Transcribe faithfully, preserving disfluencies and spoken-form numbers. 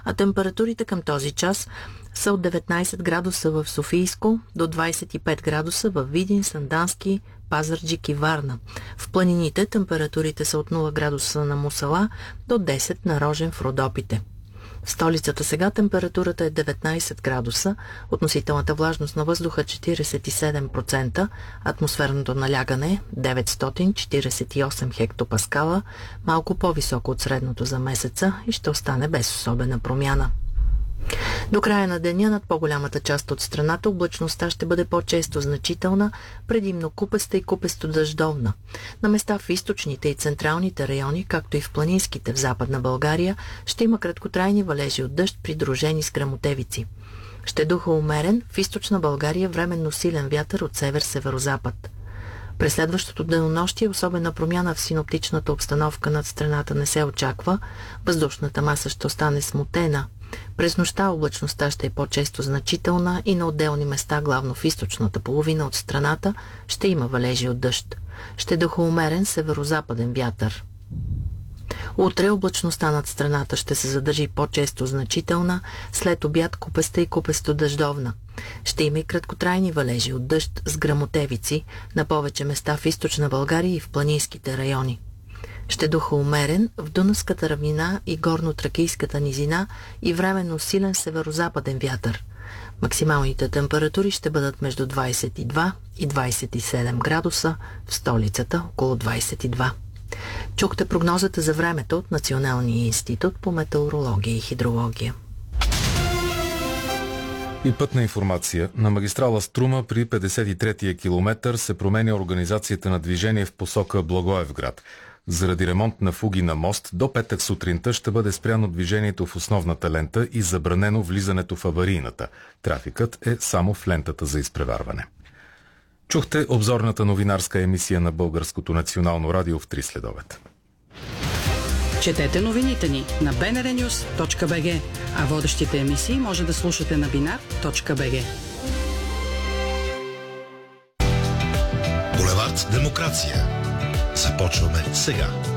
а температурите към този час са от деветнайсет градуса в Софийско до двайсет и пет градуса в Видин, Сандански, Пазарджик и Варна. В планините температурите са от нула градуса на Мусала до десет на Рожен в Родопите. В столицата сега температурата е деветнайсет градуса, относителната влажност на въздуха четирийсет и седем процента, атмосферното налягане деветстотин четирийсет и осем хектопаскала, малко по-високо от средното за месеца и ще остане без особена промяна. До края на деня над по-голямата част от страната облачността ще бъде по-често значителна, предимно купеста и купесто-дъждовна. На места в източните и централните райони, както и в планинските в Западна България, ще има краткотрайни валежи от дъжд, придружени с гръмотевици. Ще духа умерен, в източна България временно силен вятър от север-северозапад. През следващото денонощие особена промяна в синоптичната обстановка над страната не се очаква, въздушната маса ще остане смутена. През нощта облачността ще е по-често значителна и на отделни места, главно в източната половина от страната, ще има валежи от дъжд. Ще духа умерен северозападен вятър. Утре облачността над страната ще се задържи по-често значителна, след обяд купеста и купесто-дъждовна. Ще има и краткотрайни валежи от дъжд с гръмотевици на повече места в източна България и в планинските райони. Ще духа умерен в Дунавската равнина и горно-тракийската низина и временно силен северозападен вятър. Максималните температури ще бъдат между двайсет и два и двайсет и седем градуса, в столицата около двайсет и два. Чухте прогнозата за времето от Националния институт по метеорология и хидрология. И пътна информация. На магистрала Струма при петдесет и третия километър се променя организацията на движение в посока Благоевград. Заради ремонт на фуги на мост, до петък сутринта ще бъде спряно движението в основната лента и забранено влизането в аварийната. Трафикът е само в лентата за изпреварване. Чухте обзорната новинарска емисия на Българското национално радио в три следобед. Четете новините ни на би ен ар нюс точка би джи, а водещите емисии може да слушате на бинар точка би джи. Булевард Демокрация. Започваме сега.